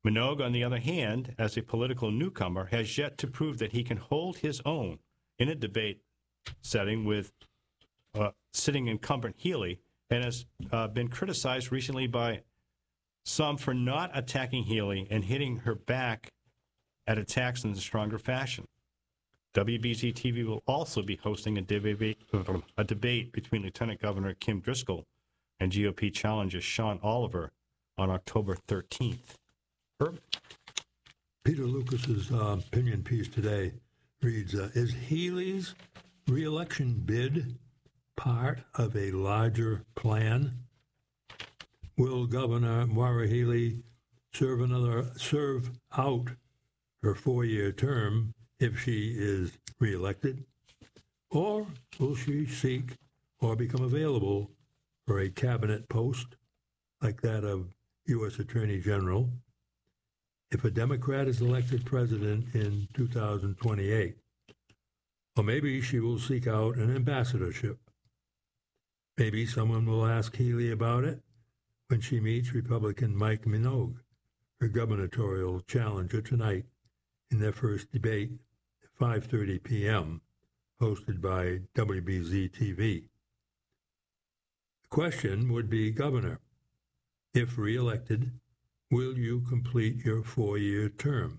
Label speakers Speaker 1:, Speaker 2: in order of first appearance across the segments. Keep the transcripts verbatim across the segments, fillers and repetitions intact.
Speaker 1: Minogue, on the other hand, as a political newcomer, has yet to prove that he can hold his own in a debate setting with uh, sitting incumbent Healey, and has uh, been criticized recently by some for not attacking Healey and hitting her back at attacks in a stronger fashion. W B Z T V will also be hosting a debate, a debate between Lieutenant Governor Kim Driscoll and G O P challenger Sean Oliver on October thirteenth. Herb?
Speaker 2: Peter Lucas's uh, opinion piece today reads, uh, is Healey's re-election bid part of a larger plan? Will Governor Maura Healey serve another serve out her four-year term if she is reelected, or will she seek or become available for a cabinet post like that of U S Attorney General if a Democrat is elected president in two thousand twenty-eight? Or maybe she will seek out an ambassadorship. Maybe someone will ask Healey about it when she meets Republican Mike Minogue, her gubernatorial challenger, tonight in their first debate at five thirty p.m., hosted by W B Z T V. The question would be, Governor, if reelected, will you complete your four-year term?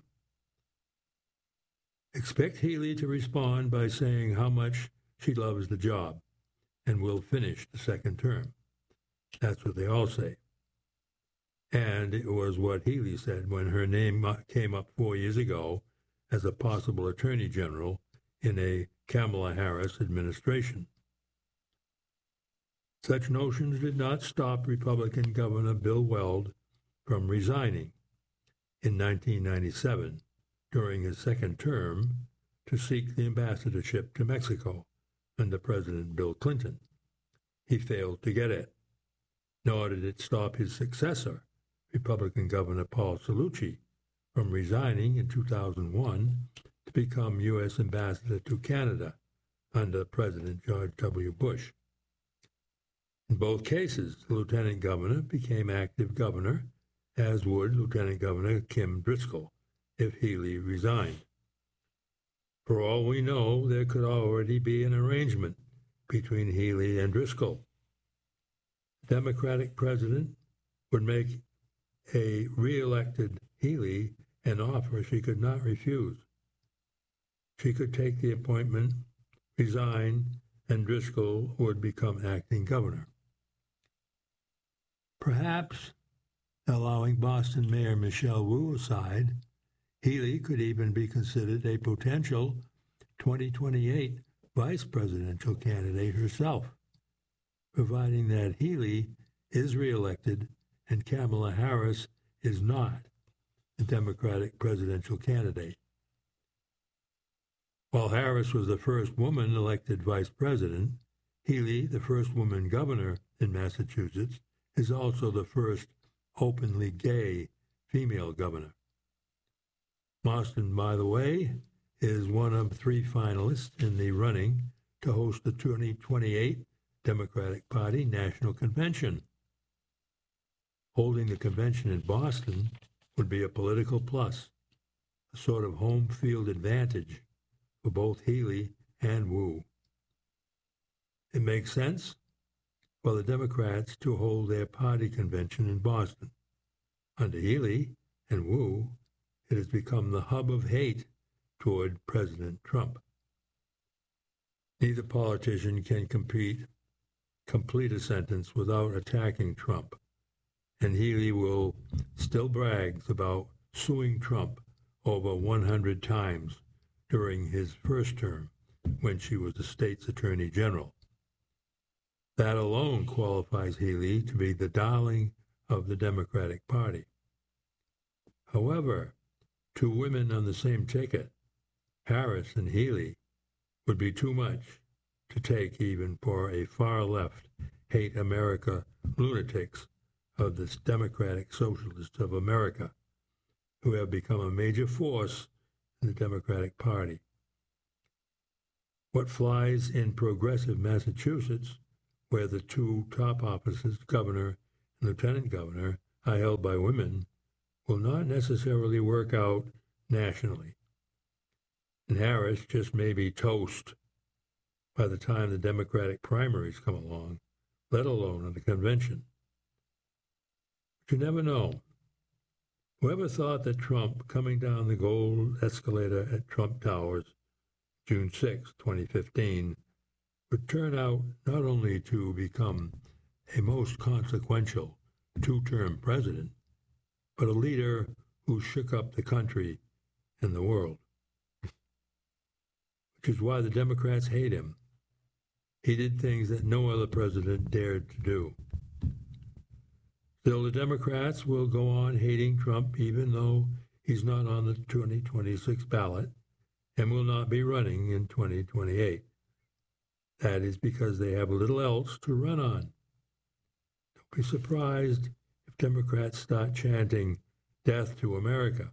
Speaker 2: Expect Healey to respond by saying how much she loves the job and will finish the second term. That's what they all say. And it was what Healey said when her name came up four years ago as a possible attorney general in a Kamala Harris administration. Such notions did not stop Republican Governor Bill Weld from resigning in nineteen ninety-seven during his second term to seek the ambassadorship to Mexico under President Bill Clinton. He failed to get it, nor did it stop his successor, Republican Governor Paul Cellucci, from resigning in two thousand one to become U S ambassador to Canada under President George W. Bush. In both cases, the lieutenant governor became active governor, as would Lieutenant Governor Kim Driscoll if Healey resigned. For all we know, there could already be an arrangement between Healey and Driscoll. The Democratic president would make a re-elected Healey an offer she could not refuse. She could take the appointment, resign, and Driscoll would become acting governor. Perhaps, allowing Boston Mayor Michelle Wu aside, Healey could even be considered a potential twenty twenty-eight vice presidential candidate herself, providing that Healey is reelected and Kamala Harris is not the Democratic presidential candidate. While Harris was the first woman elected vice president, Healey, the first woman governor in Massachusetts, is also the first openly gay female governor. Boston, by the way, is one of three finalists in the running to host the twenty twenty-eight Democratic Party National Convention. Holding the convention in Boston would be a political plus, a sort of home field advantage for both Healey and Wu. It makes sense for the Democrats to hold their party convention in Boston. Under Healey and Wu, it has become the hub of hate toward President Trump. Neither politician can compete, complete a sentence without attacking Trump, and Healey will still brags about suing Trump over one hundred times during his first term when she was the state's attorney general. That alone qualifies Healey to be the darling of the Democratic Party. However, two women on the same ticket, Harris and Healey, would be too much to take even for a far-left, hate America lunatics of this Democratic Socialists of America, who have become a major force in the Democratic Party. What flies in progressive Massachusetts, where the two top offices, governor and lieutenant governor, are held by women, will not necessarily work out nationally. And Harris just may be toast by the time the Democratic primaries come along, let alone in the convention. But you never know. Whoever thought that Trump coming down the gold escalator at Trump Towers June sixth, twenty fifteen, would turn out not only to become a most consequential two-term president, but a leader who shook up the country and the world. Which is why the Democrats hate him. He did things that no other president dared to do. Still, the Democrats will go on hating Trump even though he's not on the twenty twenty-six ballot and will not be running in twenty twenty-eight. That is because they have little else to run on. Don't be surprised if Democrats start chanting, "Death to America."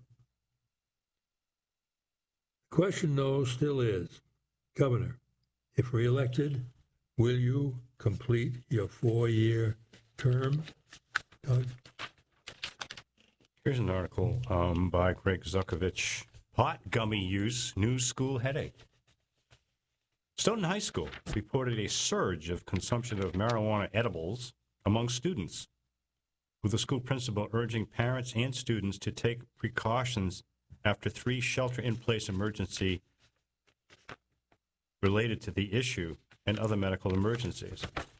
Speaker 2: The question, though, still is, Governor, if reelected, will you complete your four-year term? Doug?
Speaker 1: Here's an article um, by Greg Zukovich. Pot gummy use, new school headache. Stoughton High School reported a surge of consumption of marijuana edibles among students, with the school principal urging parents and students to take precautions after three shelter-in-place emergency related to the issue and other medical emergencies.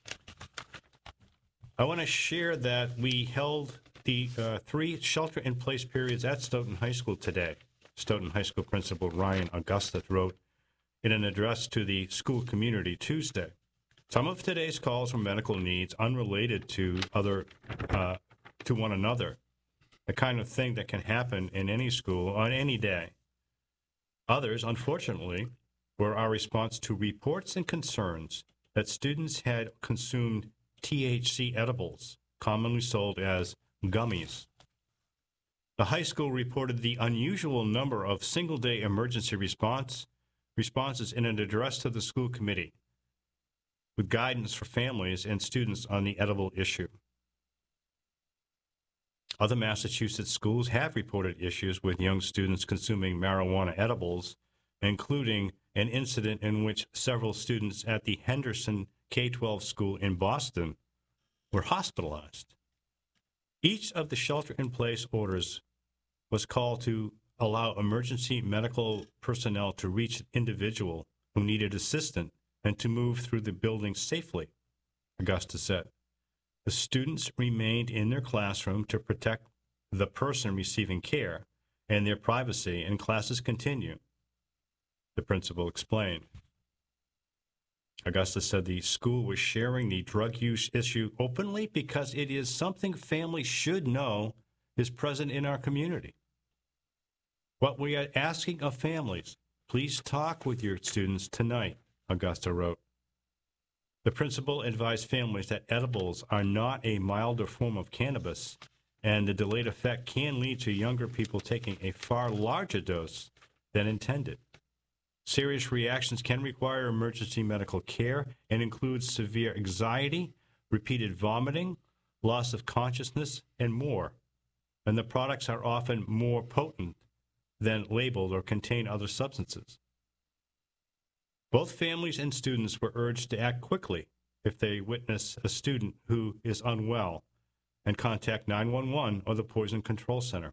Speaker 1: I want to share that we held the uh, three shelter-in-place periods at Stoughton High School today. Stoughton High School Principal Ryan Augustus wrote in an address to the school community Tuesday, some of today's calls were medical needs unrelated to other uh, to one another, the kind of thing that can happen in any school on any day. Others, unfortunately, were our response to reports and concerns that students had consumed T H C edibles, commonly sold as gummies. The high school reported the unusual number of single-day emergency response responses in an address to the school committee, with guidance for families and students on the edible issue. Other Massachusetts schools have reported issues with young students consuming marijuana edibles, including an incident in which several students at the Henderson K twelve school in Boston were hospitalized. Each of the shelter-in-place orders was called to allow emergency medical personnel to reach an individual who needed assistance and to move through the building safely, Augusta said. The students remained in their classroom to protect the person receiving care and their privacy, and classes continue, the principal explained. Augusta said the school was sharing the drug use issue openly because it is something families should know is present in our community. What we are asking of families, please talk with your students tonight, Augusta wrote. The principal advised families that edibles are not a milder form of cannabis, and the delayed effect can lead to younger people taking a far larger dose than intended. Serious reactions can require emergency medical care and include severe anxiety, repeated vomiting, loss of consciousness, and more. And the products are often more potent than labeled or contain other substances. Both families and students were urged to act quickly if they witness a student who is unwell and contact nine one one or the Poison Control Center.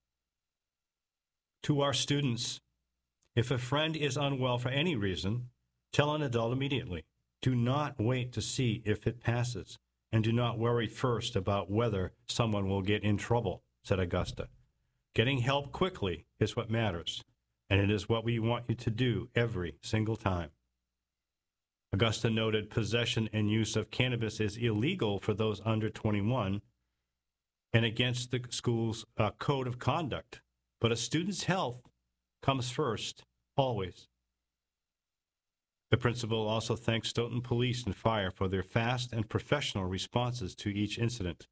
Speaker 1: To our students, if a friend is unwell for any reason, tell an adult immediately. Do not wait to see if it passes, and do not worry first about whether someone will get in trouble, said Augusta. Getting help quickly is what matters, and it is what we want you to do every single time. Augusta noted possession and use of cannabis is illegal for those under twenty-one and against the school's uh, code of conduct, but a student's health comes first, always. The principal also thanked Stoughton Police and Fire for their fast and professional responses to each incident.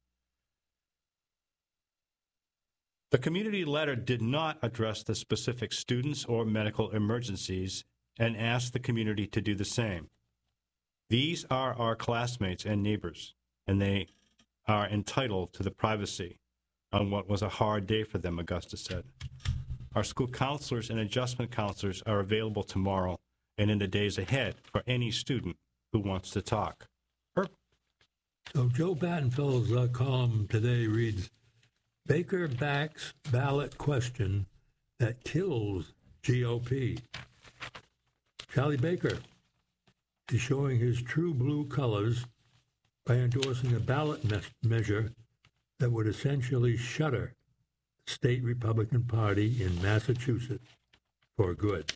Speaker 1: The community letter did not address the specific students or medical emergencies and asked the community to do the same. These are our classmates and neighbors, and they are entitled to the privacy on what was a hard day for them, Augusta said. Our school counselors and adjustment counselors are available tomorrow and in the days ahead for any student who wants to talk. Herb?
Speaker 2: So Joe Battenfeld's uh, column today reads, Baker backs ballot question that kills G O P. Charlie Baker is showing his true blue colors by endorsing a ballot me- measure that would essentially shutter the state Republican Party in Massachusetts for good.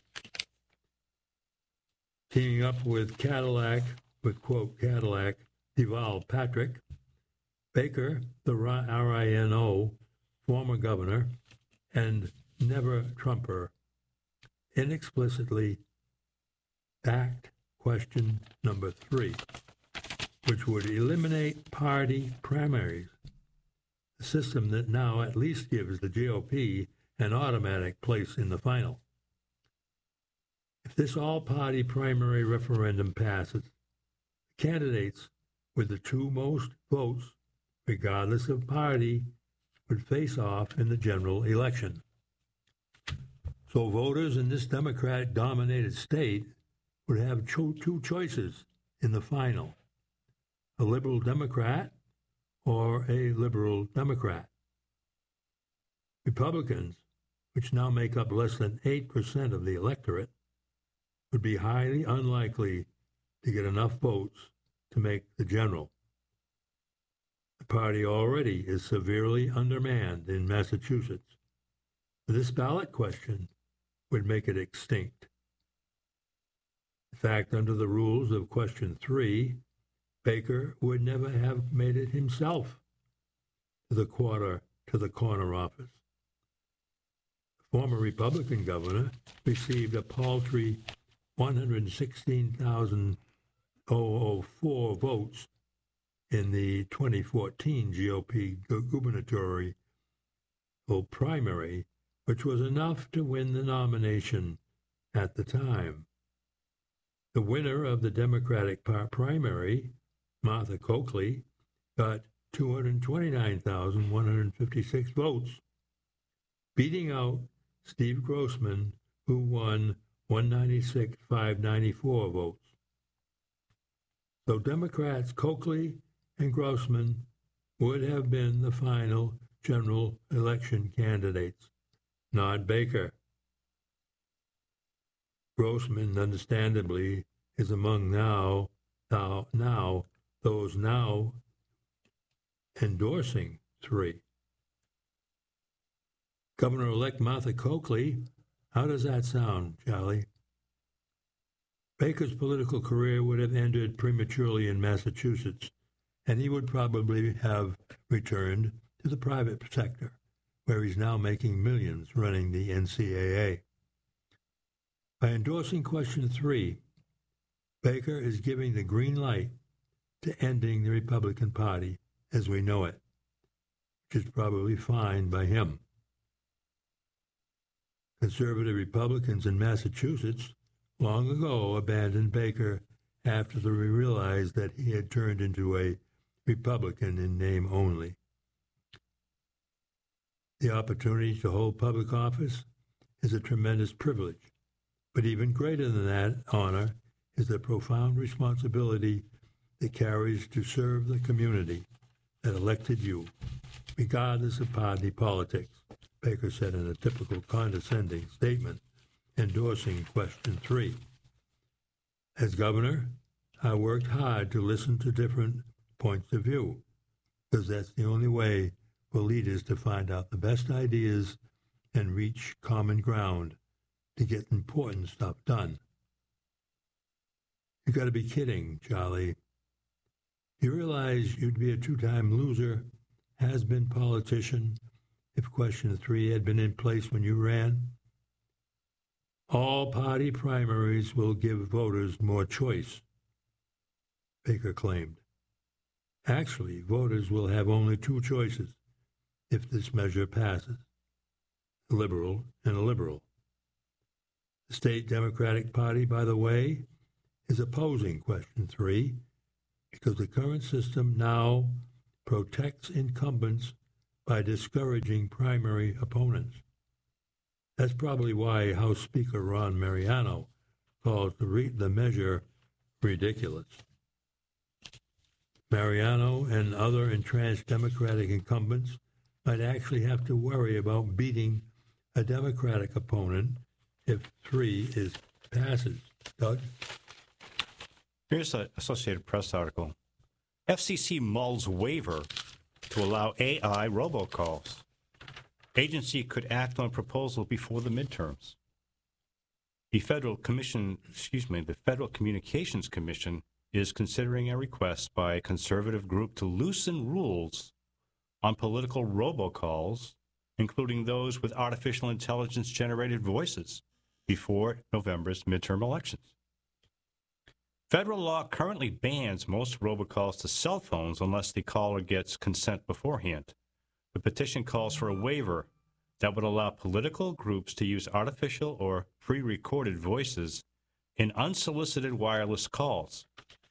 Speaker 2: Teaming up with Cadillac, with quote, Cadillac, Deval Patrick, Baker, the R I N O, former governor, and never Trumper, inexplicitly backed question number three, which would eliminate party primaries, a system that now at least gives the G O P an automatic place in the final. If this all-party primary referendum passes, the candidates with the two most votes, regardless of party, would face off in the general election. So voters in this Democratic-dominated state would have cho- two choices in the final, a liberal Democrat or a liberal Democrat. Republicans, which now make up less than eight percent of the electorate, would be highly unlikely to get enough votes to make the general. The party already is severely undermanned in Massachusetts. This ballot question would make it extinct. In fact, under the rules of question three, Baker would never have made it himself to the quarter to the corner office. The former Republican governor received a paltry one hundred sixteen thousand four votes in the twenty fourteen G O P gubernatorial primary, which was enough to win the nomination at the time. The winner of the Democratic primary, Martha Coakley, got two hundred twenty-nine thousand one hundred fifty-six votes, beating out Steve Grossman, who won one hundred ninety-six thousand five hundred ninety-four votes. So Democrats Coakley and Grossman would have been the final general election candidates, not Baker. Grossman, understandably, is among now, now, now those now endorsing three. Governor-elect Martha Coakley, how does that sound, Charlie? Baker's political career would have ended prematurely in Massachusetts, and he would probably have returned to the private sector, where he's now making millions running the N C double A. By endorsing question three, Baker is giving the green light to ending the Republican Party as we know it, which is probably fine by him. Conservative Republicans in Massachusetts long ago abandoned Baker after they realized that he had turned into a Republican in name only. The opportunity to hold public office is a tremendous privilege, but even greater than that honor is the profound responsibility it carries to serve the community that elected you, regardless of party politics, Baker said in a typical condescending statement endorsing question three. As governor, I worked hard to listen to different points of view, because that's the only way for leaders to find out the best ideas and reach common ground to get important stuff done. You got to be kidding, Charlie. You realize you'd be a two-time loser, has-been politician, if question three had been in place when you ran? All party primaries will give voters more choice, Baker claimed. Actually, voters will have only two choices if this measure passes, a liberal and a liberal. The state Democratic Party, by the way, is opposing question three because the current system now protects incumbents by discouraging primary opponents. That's probably why House Speaker Ron Mariano calls the, re- the measure ridiculous. Mariano and other entrenched Democratic incumbents might actually have to worry about beating a Democratic opponent if three is passes. Doug?
Speaker 1: Here's an Associated Press article. F C C mulls waiver to allow A I robocalls. Agency could act on proposal before the midterms. The Federal Commission, excuse me, the Federal Communications Commission is considering a request by a conservative group to loosen rules on political robocalls, including those with artificial intelligence-generated voices, before November's midterm elections. Federal law currently bans most robocalls to cell phones unless the caller gets consent beforehand. The petition calls for a waiver that would allow political groups to use artificial or pre-recorded voices in unsolicited wireless calls.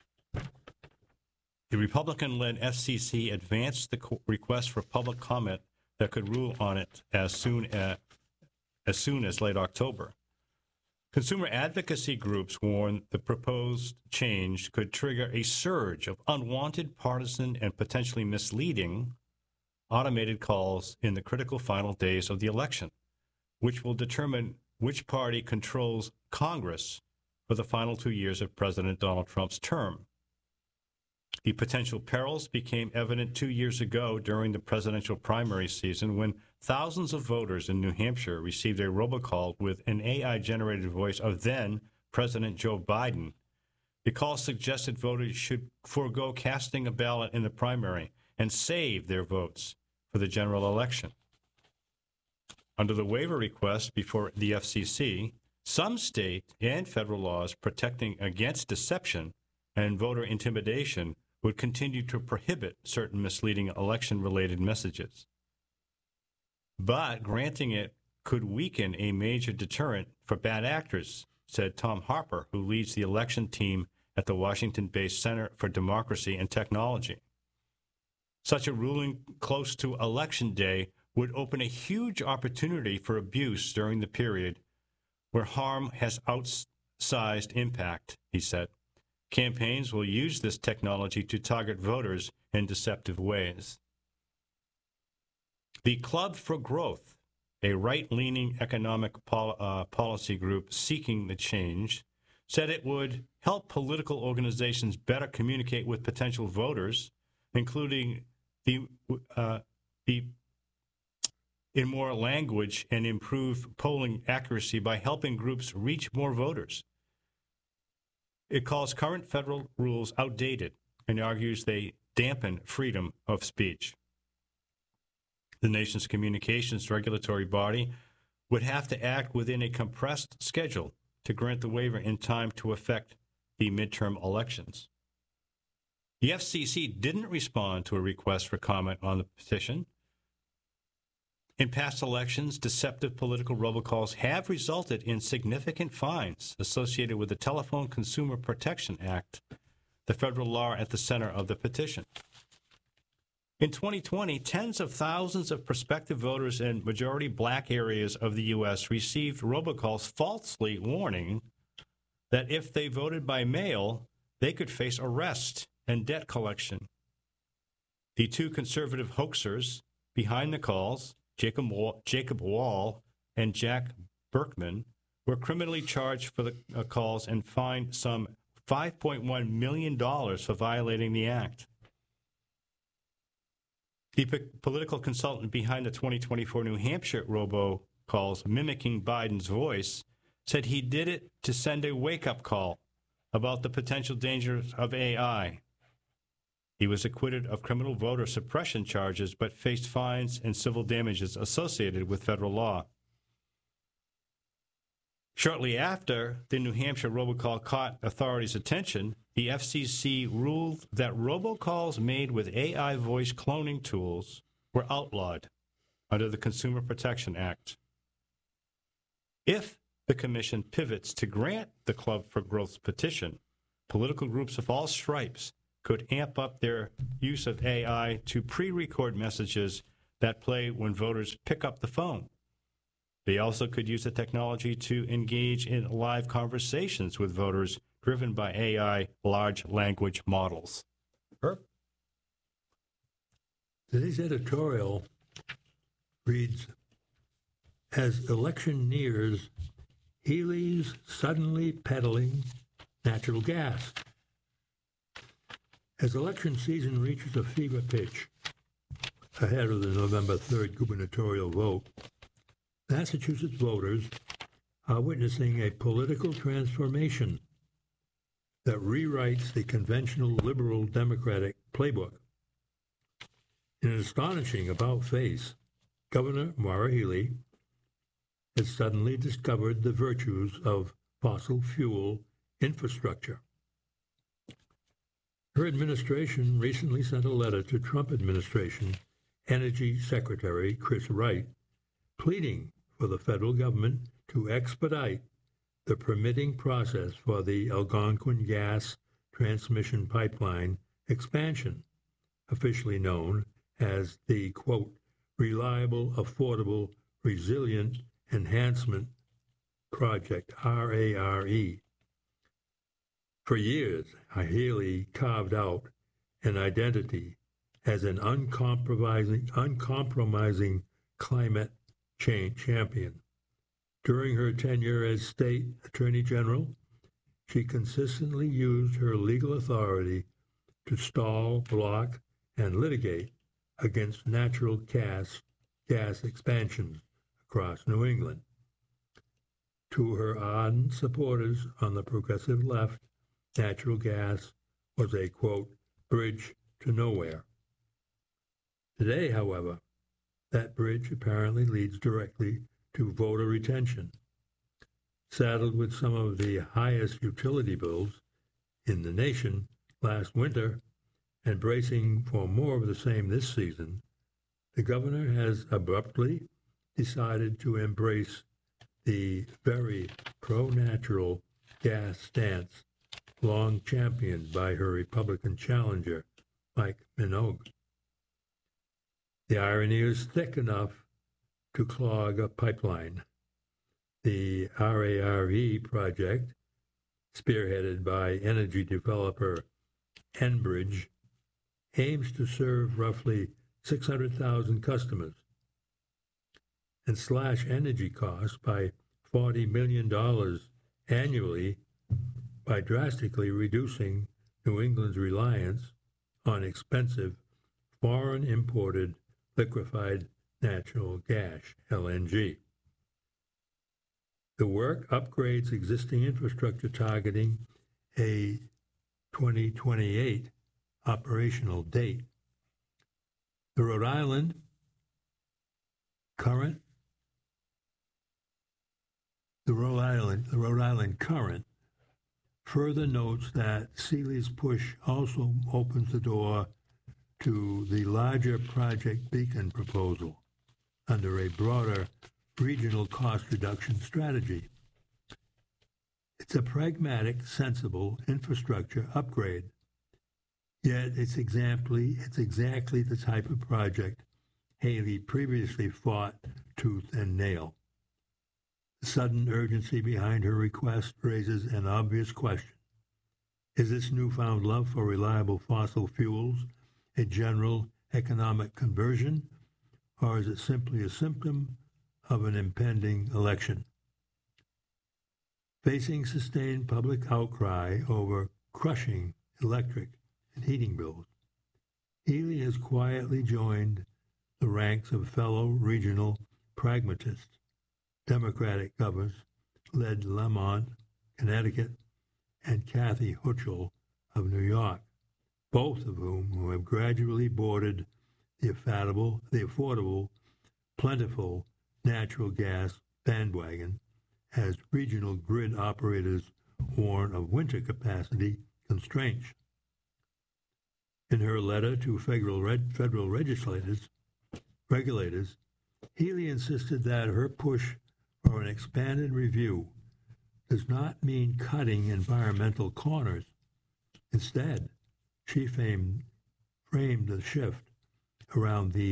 Speaker 1: The Republican-led F C C advanced the co- request for public comment that could rule on it as soon as, as soon as late October. Consumer advocacy groups warn the proposed change could trigger a surge of unwanted, partisan, and potentially misleading automated calls in the critical final days of the election, which will determine which party controls Congress for the final two years of President Donald Trump's term. The potential perils became evident two years ago during the presidential primary season when thousands of voters in New Hampshire received a robocall with an A I-generated voice of then-President Joe Biden. The call suggested voters should forego casting a ballot in the primary and save their votes for the general election. Under the waiver request before the F C C, some state and federal laws protecting against deception and voter intimidation would continue to prohibit certain misleading election-related messages. But granting it could weaken a major deterrent for bad actors, said Tom Harper, who leads the election team at the Washington-based Center for Democracy and Technology. Such a ruling close to Election Day would open a huge opportunity for abuse during the period where harm has outsized impact, he said. Campaigns will use this technology to target voters in deceptive ways. The Club for Growth, a right-leaning economic pol- uh, policy group seeking the change, said it would help political organizations better communicate with potential voters, including the, uh, the in more language and improve polling accuracy by helping groups reach more voters. It calls current federal rules outdated and argues they dampen freedom of speech. The nation's communications regulatory body would have to act within a compressed schedule to grant the waiver in time to affect the midterm elections. The F C C didn't respond to a request for comment on the petition. In past elections, deceptive political robocalls have resulted in significant fines associated with the Telephone Consumer Protection Act, the federal law at the center of the petition. In twenty twenty, tens of thousands of prospective voters in majority black areas of the U S received robocalls falsely warning that if they voted by mail, they could face arrest and debt collection. The two conservative hoaxers behind the calls, Jacob Wall, Jacob Wall and Jack Berkman, were criminally charged for the uh, calls and fined some five point one million dollars for violating the act. The p- political consultant behind the twenty twenty-four New Hampshire robocalls mimicking Biden's voice said he did it to send a wake-up call about the potential dangers of A I. He was acquitted of criminal voter suppression charges but faced fines and civil damages associated with federal law. Shortly after the New Hampshire robocall caught authorities' attention, the F C C ruled that robocalls made with A I voice cloning tools were outlawed under the Consumer Protection Act. If the commission pivots to grant the Club for Growth's petition, political groups of all stripes could amp up their use of A I to pre-record messages that play when voters pick up the phone. They also could use the technology to engage in live conversations with voters driven by A I large language models. Herb?
Speaker 2: Today's editorial reads, as election nears, Healey's suddenly peddling natural gas. As election season reaches a fever pitch ahead of the November third gubernatorial vote, Massachusetts voters are witnessing a political transformation that rewrites the conventional liberal Democratic playbook. In an astonishing about-face, Governor Maura Healey has suddenly discovered the virtues of fossil fuel infrastructure. Her administration recently sent a letter to Trump administration Energy Secretary Chris Wright, pleading for the federal government to expedite the permitting process for the Algonquin Gas Transmission Pipeline expansion, officially known as the, quote, Reliable, Affordable, Resilient Enhancement Project, R A R E. For years, Healey carved out an identity as an uncompromising, uncompromising climate change champion. During her tenure as state attorney general, she consistently used her legal authority to stall, block, and litigate against natural gas, gas expansions across New England. To her ardent supporters on the progressive left, natural gas was a, quote, bridge to nowhere. Today, however, that bridge apparently leads directly to voter retention. Saddled with some of the highest utility bills in the nation last winter and bracing for more of the same this season, the governor has abruptly decided to embrace the very pro-natural gas stance long championed by her Republican challenger, Mike Minogue. The irony is thick enough to clog a pipeline. The R A R E project, spearheaded by energy developer Enbridge, aims to serve roughly six hundred thousand customers and slash energy costs by forty million dollars annually by drastically reducing New England's reliance on expensive foreign-imported liquefied natural gas, L N G. The work upgrades existing infrastructure targeting a twenty twenty-eight operational date. The Rhode Island current, the Rhode Island, the Rhode Island Current further notes that Seeley's push also opens the door to the larger Project Beacon proposal under a broader regional cost reduction strategy. It's a pragmatic, sensible infrastructure upgrade, yet it's exactly, it's exactly the type of project Healey previously fought tooth and nail. The sudden urgency behind her request raises an obvious question. Is this newfound love for reliable fossil fuels a general economic conversion, or is it simply a symptom of an impending election? Facing sustained public outcry over crushing electric and heating bills, Healey has quietly joined the ranks of fellow regional pragmatists, Democratic governors Led Lamont, Connecticut, and Kathy Hochul of New York, both of whom who have gradually boarded the affordable, the affordable, plentiful natural gas bandwagon as regional grid operators warn of winter capacity constraints. In her letter to federal, reg- federal legislators, regulators, Healey insisted that her push for an expanded review does not mean cutting environmental corners. Instead, she framed, framed the shift around the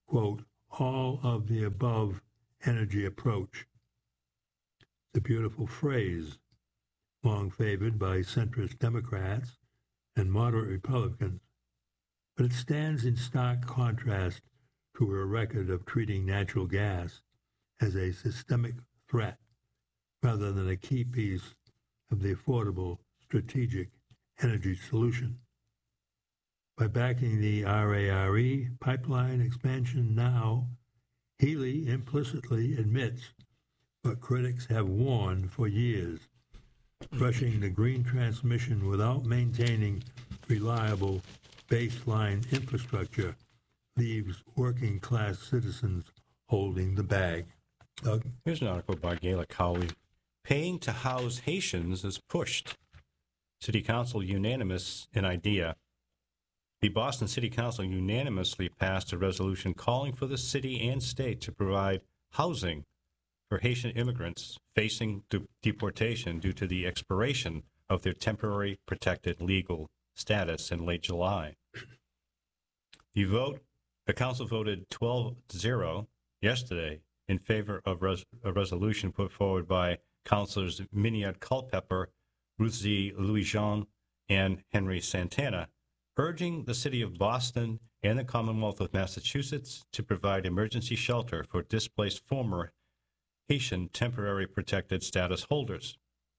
Speaker 2: quote, all of the above energy approach. It's a beautiful phrase, long favored by centrist Democrats and moderate Republicans, but it stands in stark contrast to her record of treating natural gas as a systemic threat rather than a key piece of the affordable strategic energy solution. By backing the R A R E pipeline expansion now, Healey implicitly admits what critics have warned for years: rushing the green transmission without maintaining reliable baseline infrastructure leaves working-class citizens holding the bag. Doug?
Speaker 1: Here's an article by Gayla Cowley. Paying to house Haitians is pushed. City Council unanimous in idea. The Boston City Council unanimously passed a resolution calling for the city and state to provide housing for Haitian immigrants facing de- deportation due to the expiration of their temporary protected legal status in late July. The vote, the council voted twelve zero yesterday in favor of res- a resolution put forward by Councilors Miniat Culpepper, Ruth Z. Louis-Jean, and Henry Santana, urging the city of Boston and the Commonwealth of Massachusetts to provide emergency shelter for displaced former Haitian temporary protected status holders.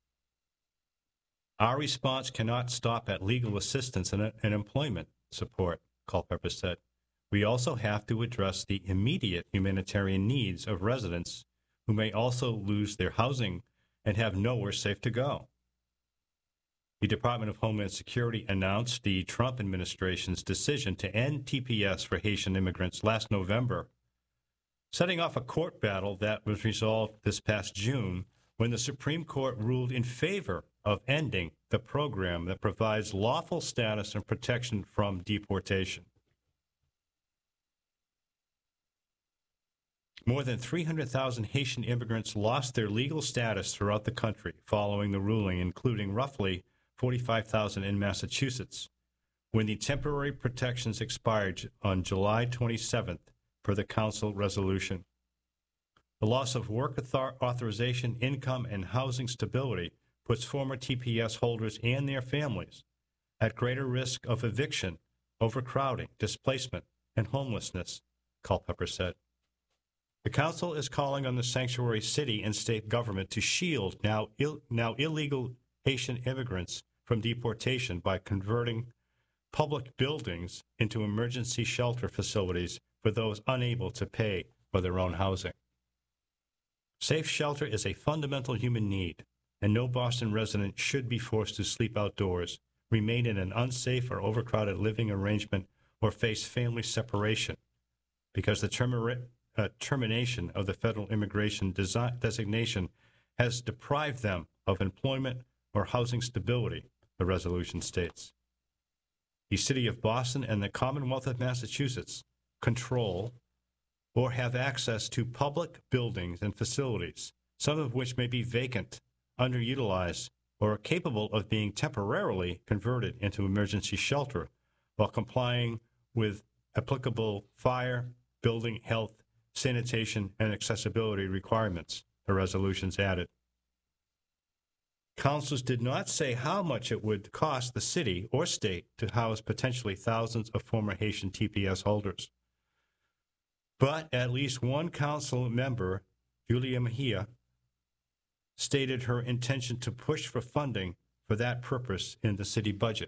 Speaker 1: Our response cannot stop at legal assistance and, and employment support, Culpepper said. We also have to address the immediate humanitarian needs of residents who may also lose their housing and have nowhere safe to go. The Department of Homeland Security announced the Trump administration's decision to end T P S for Haitian immigrants last November, setting off a court battle that was resolved this past June when the Supreme Court ruled in favor of ending the program that provides lawful status and protection from deportation. More than three hundred thousand Haitian immigrants lost their legal status throughout the country following the ruling, including roughly forty-five thousand in Massachusetts, when the temporary protections expired on July twenty-seventh per the council resolution. The loss of work author- authorization, income, and housing stability puts former T P S holders and their families at greater risk of eviction, overcrowding, displacement, and homelessness, Culpepper said. The council is calling on the sanctuary city and state government to shield now, Ill- now illegal Haitian immigrants from deportation by converting public buildings into emergency shelter facilities for those unable to pay for their own housing. Safe shelter is a fundamental human need, and no Boston resident should be forced to sleep outdoors, remain in an unsafe or overcrowded living arrangement, or face family separation because the termi- uh, termination of the federal immigration desi- designation has deprived them of employment or housing stability, the resolution states. The City of Boston and the Commonwealth of Massachusetts control or have access to public buildings and facilities, some of which may be vacant, underutilized, or are capable of being temporarily converted into emergency shelter while complying with applicable fire, building, health, sanitation, and accessibility requirements, the resolutions added. Councils did not say how much it would cost the city or state to house potentially thousands of former Haitian T P S holders. But at least one council member, Julia Mejia, stated her intention to push for funding for that purpose in the city budget.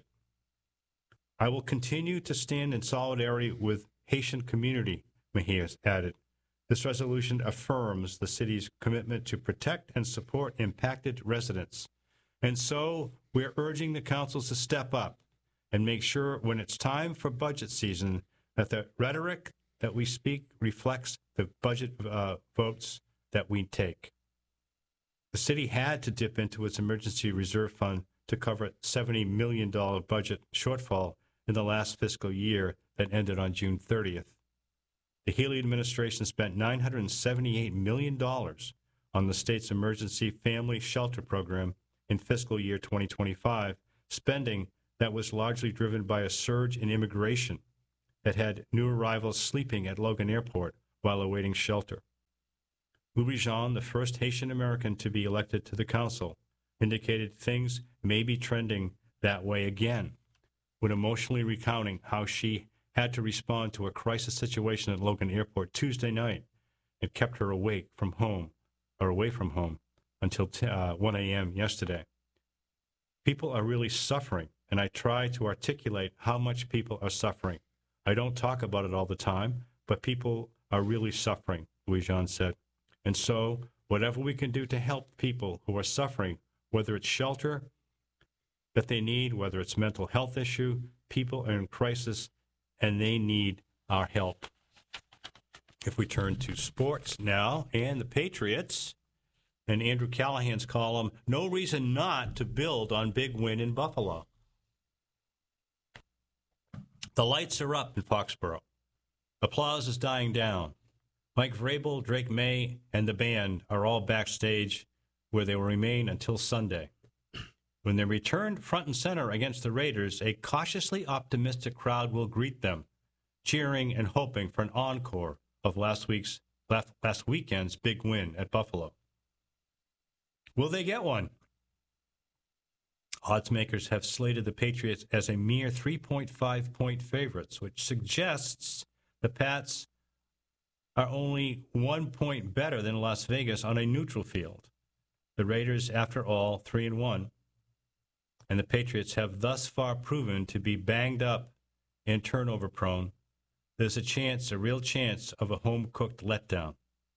Speaker 1: I will continue to stand in solidarity with Haitian community, Mejia added. This resolution affirms the city's commitment to protect and support impacted residents. And so we're urging the councils to step up and make sure when it's time for budget season that the rhetoric that we speak reflects the budget uh, votes that we take. The city had to dip into its emergency reserve fund to cover a seventy million dollars budget shortfall in the last fiscal year that ended on June thirtieth. The Healey administration spent nine hundred seventy-eight million dollars on the state's emergency family shelter program in fiscal year twenty twenty-five, spending that was largely driven by a surge in immigration that had new arrivals sleeping at Logan Airport while awaiting shelter. Louis Jean, the first Haitian American to be elected to the council, indicated things may be trending that way again, when emotionally recounting how she had to respond to a crisis situation at Logan Airport Tuesday night. It kept her awake from home, or away from home, until uh, one a.m. yesterday. People are really suffering, and I try to articulate how much people are suffering. I don't talk about it all the time, but people are really suffering, Louis Jean said. And so, whatever we can do to help people who are suffering, whether it's shelter that they need, whether it's mental health issue, people are in crisis, and they need our help. If we turn to sports now, and the Patriots, and Andrew Callahan's column, no reason not to build on big win in Buffalo. The lights are up in Foxborough. Applause is dying down. Mike Vrabel, Drake May, and the band are all backstage where they will remain until Sunday. When they return front and center against the Raiders, a cautiously optimistic crowd will greet them, cheering and hoping for an encore of last week's last, last weekend's big win at Buffalo. Will they get one? Odds makers have slated the Patriots as a mere three point five point favorites, which suggests the Pats are only one point better than Las Vegas on a neutral field. The Raiders, after all, three and one, and the Patriots have thus far proven to be banged up and turnover prone. There's a chance, a real chance, of a home-cooked letdown.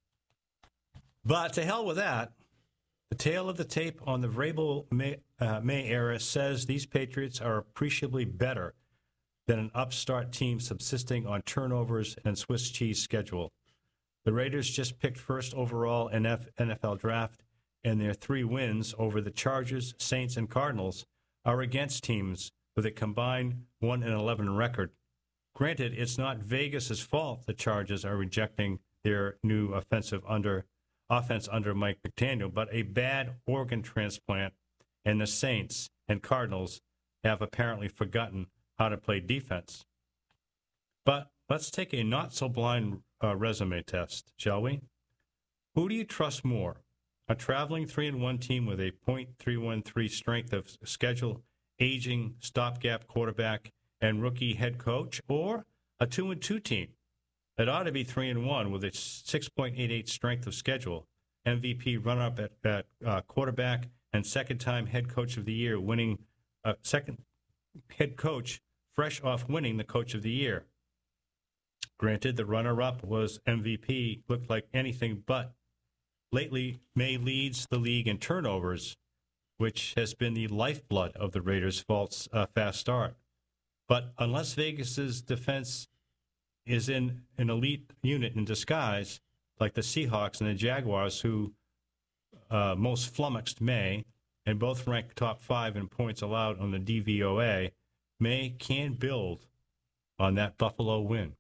Speaker 1: But to hell with that. The tale of the tape on the Vrabel May, uh, May era says these Patriots are appreciably better than an upstart team subsisting on turnovers and Swiss cheese schedule. The Raiders just picked first overall in F- N F L draft, and their three wins over the Chargers, Saints, and Cardinals are against teams with a combined one and eleven record. Granted, it's not Vegas's fault the Chargers are rejecting their new offensive under offense under Mike McDaniel, but a bad organ transplant, and the Saints and Cardinals have apparently forgotten how to play defense. But let's take a not-so-blind uh, resume test, shall we? Who do you trust more? A traveling three and one team with a point three one three strength of schedule, aging, stopgap quarterback, and rookie head coach, or a two and two team that ought to be three and one with its six point eight eight strength of schedule, M V P runner-up at, at uh, quarterback, and second-time head coach of the year, winning uh, second head coach fresh off winning the coach of the year. Granted, the runner-up was M V P, looked like anything but. Lately, May leads the league in turnovers, which has been the lifeblood of the Raiders' false uh, fast start. But unless Vegas's defense is in an elite unit in disguise, like the Seahawks and the Jaguars, who uh, most flummoxed May, and both rank top five in points allowed on the D V O A, May can build on that Buffalo win.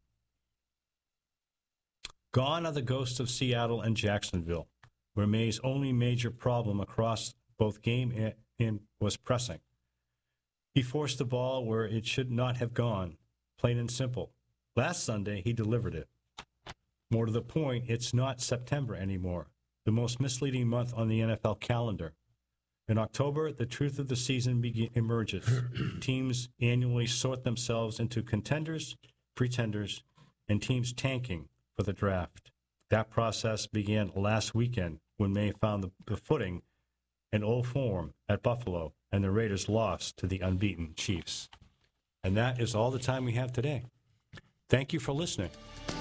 Speaker 1: Gone are the ghosts of Seattle and Jacksonville, where May's only major problem across both game and, and was pressing. He forced the ball where it should not have gone, plain and simple. Last Sunday, he delivered it. More to the point, it's not September anymore, the most misleading month on the N F L calendar. In October, the truth of the season begin, emerges. Teams annually sort themselves into contenders, pretenders, and teams tanking for the draft. That process began last weekend when May found the, the footing in old form at Buffalo, and the Raiders lost to the unbeaten Chiefs. And that is all the time we have today. Thank you for listening.